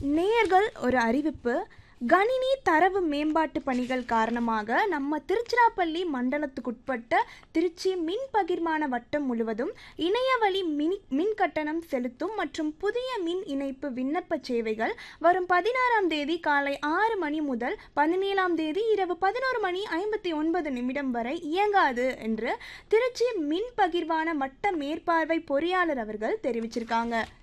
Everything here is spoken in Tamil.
நேயர்கள் ஒரு அறிவிப்பு. கணினி தரவு மேம்பாட்டு பணிகள் காரணமாக நம்ம திருச்சிராப்பள்ளி மண்டலத்துக்குட்பட்ட திருச்சி மின் பகிர்மான வட்டம் முழுவதும் இணையவழி மின் கட்டணம் செலுத்தும் மற்றும் புதிய மின் இணைப்பு விண்ணப்ப சேவைகள் வரும் 16ஆம் தேதி காலை 6 மணி முதல் 17ஆம் தேதி இரவு 11:59 வரை இயங்காது என்று திருச்சி மின் பகிர்மான வட்ட மேற்பார்வை பொறியாளர் அவர்கள் தெரிவிச்சிருக்காங்க.